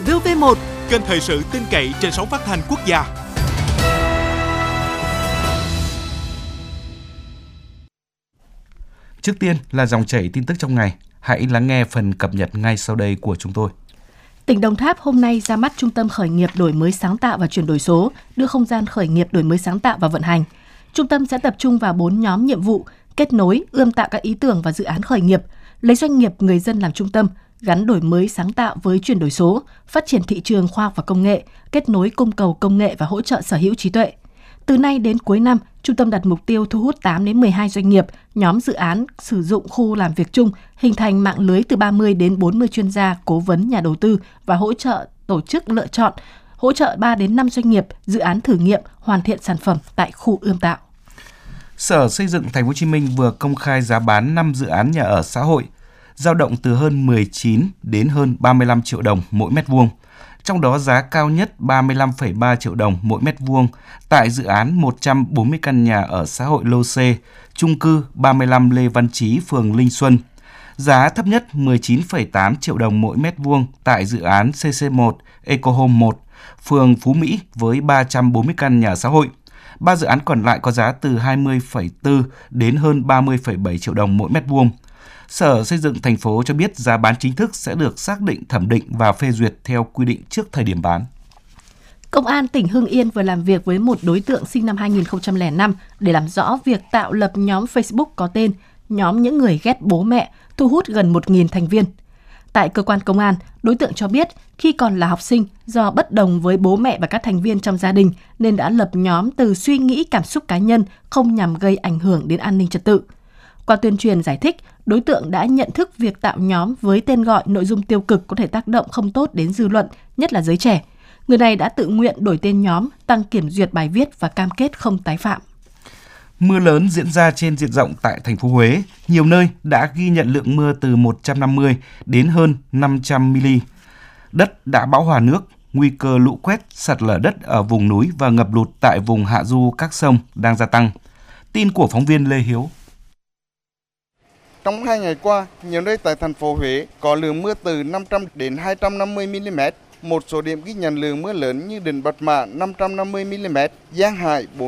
VTV1, kênh thời sự tin cậy trên sóng phát thanh quốc gia. Trước tiên là dòng chảy tin tức trong ngày. Hãy lắng nghe phần cập nhật ngay sau đây của chúng tôi. Tỉnh Đồng Tháp hôm nay ra mắt Trung tâm Khởi nghiệp đổi mới sáng tạo và chuyển đổi số, đưa không gian khởi nghiệp đổi mới sáng tạo vào vận hành. Trung tâm sẽ tập trung vào 4 nhóm nhiệm vụ: kết nối, ươm tạo các ý tưởng và dự án khởi nghiệp, lấy doanh nghiệp, người dân làm trung tâm, gắn đổi mới sáng tạo với chuyển đổi số, phát triển thị trường khoa học và công nghệ, kết nối cung cầu công nghệ và hỗ trợ sở hữu trí tuệ. Từ nay đến cuối năm, Trung tâm đặt mục tiêu thu hút 8 đến 12 doanh nghiệp, nhóm dự án sử dụng khu làm việc chung, hình thành mạng lưới từ 30 đến 40 chuyên gia, cố vấn, nhà đầu tư và hỗ trợ tổ chức lựa chọn, hỗ trợ 3 đến 5 doanh nghiệp, dự án thử nghiệm, hoàn thiện sản phẩm tại khu ươm tạo. Sở Xây dựng Thành phố Hồ Chí Minh vừa công khai giá bán 5 dự án nhà ở xã hội, dao động từ hơn 19 đến hơn 35 triệu đồng mỗi mét vuông. Trong đó giá cao nhất 35,3 triệu đồng mỗi mét vuông tại dự án 140 căn nhà ở xã hội lô C, chung cư 35 Lê Văn Chí, phường Linh Xuân. Giá thấp nhất 19,8 triệu đồng mỗi mét vuông tại dự án CC1 Eco Home 1, phường Phú Mỹ với 340 căn nhà xã hội. 3 dự án còn lại có giá từ 20,4 đến hơn 30,7 triệu đồng mỗi mét vuông. Sở Xây dựng thành phố cho biết giá bán chính thức sẽ được xác định, thẩm định và phê duyệt theo quy định trước thời điểm bán. Công an tỉnh Hưng Yên vừa làm việc với một đối tượng sinh năm 2005 để làm rõ việc tạo lập nhóm Facebook có tên Nhóm những người ghét bố mẹ, thu hút gần 1.000 thành viên. Tại cơ quan công an, đối tượng cho biết khi còn là học sinh, do bất đồng với bố mẹ và các thành viên trong gia đình nên đã lập nhóm từ suy nghĩ cảm xúc cá nhân, không nhằm gây ảnh hưởng đến an ninh trật tự. Qua tuyên truyền giải thích, đối tượng đã nhận thức việc tạo nhóm với tên gọi nội dung tiêu cực có thể tác động không tốt đến dư luận, nhất là giới trẻ. Người này đã tự nguyện đổi tên nhóm, tăng kiểm duyệt bài viết và cam kết không tái phạm. Mưa lớn diễn ra trên diện rộng tại thành phố Huế. Nhiều nơi đã ghi nhận lượng mưa từ 150 đến hơn 500 mm. Đất đã bão hòa nước, nguy cơ lũ quét, sạt lở đất ở vùng núi và ngập lụt tại vùng hạ du các sông đang gia tăng. Tin của phóng viên Lê Hiếu. Trong 2 ngày qua, nhiều nơi tại thành phố Huế có lượng mưa từ 500 đến 250 mm. Một số điểm ghi nhận lượng mưa lớn như Đình Bạch Mã 550 mm, Giang Hải